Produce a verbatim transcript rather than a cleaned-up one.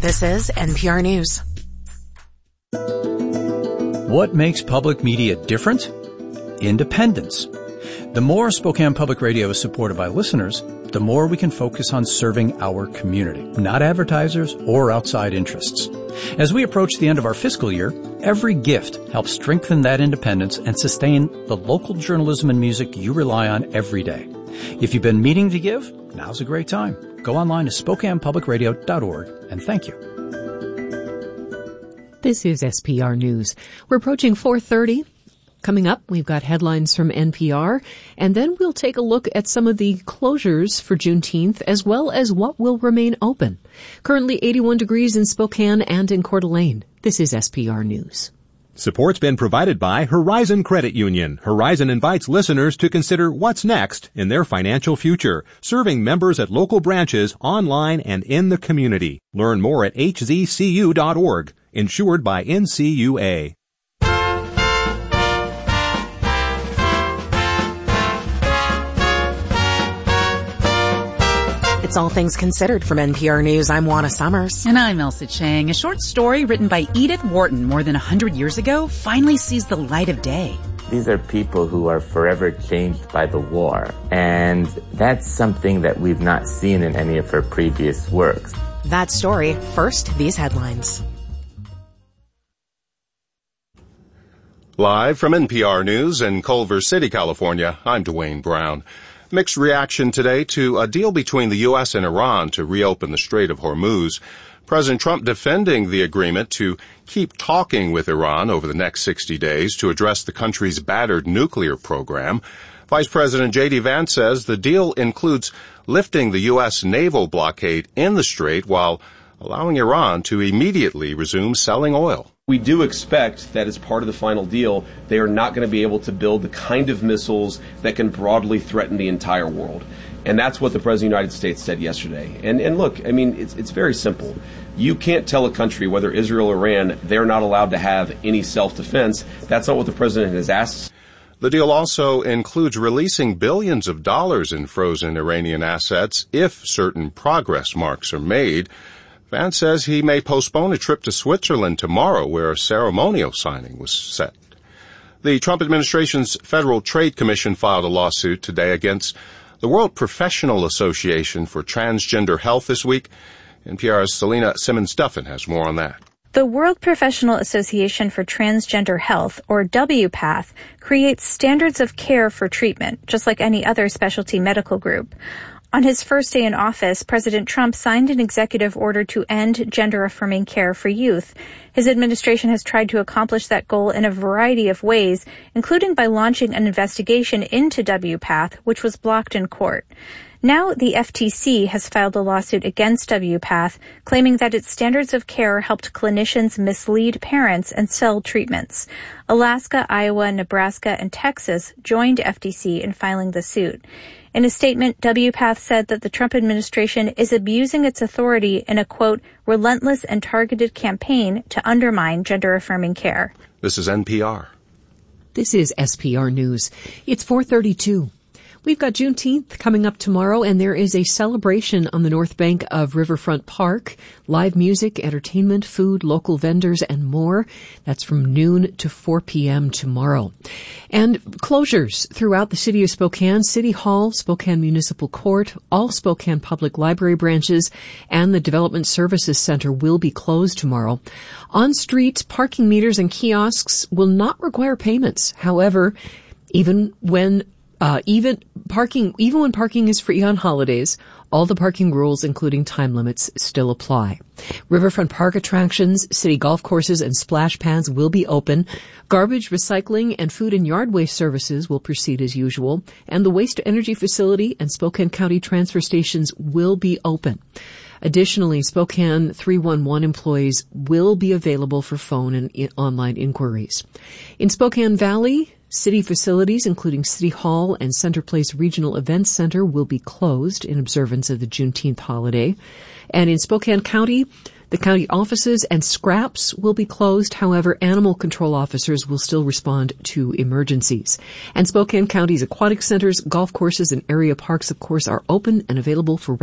This is N P R News. What makes public media different? Independence. The more Spokane Public Radio is supported by listeners, the more we can focus on serving our community, not advertisers or outside interests. As we approach the end of our fiscal year, every gift helps strengthen that independence and sustain the local journalism and music you rely on every day. If you've been meaning to give, now's a great time. Go online to spokane public radio dot org and thank you. This is S P R News. We're approaching four thirty. Coming up, we've got headlines from N P R, and then we'll take a look at some of the closures for Juneteenth, as well as what will remain open. Currently eighty-one degrees in Spokane and in Coeur d'Alene. This is S P R News. Support's been provided by Horizon Credit Union. Horizon invites listeners to consider what's next in their financial future, serving members at local branches, online, and in the community. Learn more at h z c u dot org. Insured by N C U A. It's All Things Considered from N P R News. I'm Juana Summers. And I'm Elsa Chang. A short story written by Edith Wharton more than one hundred years ago finally sees the light of day. These are people who are forever changed by the war. And that's something that we've not seen in any of her previous works. That story. First, these headlines. Live from N P R News in Culver City, California, I'm Dwayne Brown. Mixed reaction today to a deal between the U S and Iran to reopen the Strait of Hormuz. President Trump defending the agreement to keep talking with Iran over the next sixty days to address the country's battered nuclear program. Vice President J D Vance says the deal includes lifting the U S naval blockade in the strait while allowing Iran to immediately resume selling oil. We do expect that as part of the final deal, they are not going to be able to build the kind of missiles that can broadly threaten the entire world. And that's what the President of the United States said yesterday. And and look, I mean, it's it's very simple. You can't tell a country, whether Israel or Iran, they're not allowed to have any self-defense. That's not what the President has asked. The deal also includes releasing billions of dollars in frozen Iranian assets if certain progress marks are made. Vance says he may postpone a trip to Switzerland tomorrow, where a ceremonial signing was set. The Trump administration's Federal Trade Commission filed a lawsuit today against the World Professional Association for Transgender Health this week. N P R's Selena Simmons-Duffin has more on that. The World Professional Association for Transgender Health, or W PATH, creates standards of care for treatment, just like any other specialty medical group. On his first day in office, President Trump signed an executive order to end gender-affirming care for youth. His administration has tried to accomplish that goal in a variety of ways, including by launching an investigation into W PATH, which was blocked in court. Now the F T C has filed a lawsuit against W PATH, claiming that its standards of care helped clinicians mislead parents and sell treatments. Alaska, Iowa, Nebraska, and Texas joined F T C in filing the suit. In a statement, W PATH said that the Trump administration is abusing its authority in a, quote, relentless and targeted campaign to undermine gender-affirming care. This is N P R. This is S P R News. It's four thirty-two. We've got Juneteenth coming up tomorrow, and there is a celebration on the north bank of Riverfront Park. Live music, entertainment, food, local vendors, and more. That's from noon to four p.m. tomorrow. And closures throughout the city of Spokane, City Hall, Spokane Municipal Court, all Spokane Public Library branches, and the Development Services Center will be closed tomorrow. On-street parking meters and kiosks will not require payments. However, even when Uh, even parking, even when parking is free on holidays, all the parking rules, including time limits, still apply. Riverfront Park attractions, city golf courses, and splash pads will be open. Garbage, recycling, and food and yard waste services will proceed as usual. And the waste-to-energy facility and Spokane County transfer stations will be open. Additionally, Spokane three one one employees will be available for phone and I- online inquiries. In Spokane Valley, city facilities, including City Hall and Center Place Regional Events Center, will be closed in observance of the Juneteenth holiday. And in Spokane County, the county offices and scraps will be closed. However, animal control officers will still respond to emergencies. And Spokane County's aquatic centers, golf courses, and area parks, of course, are open and available for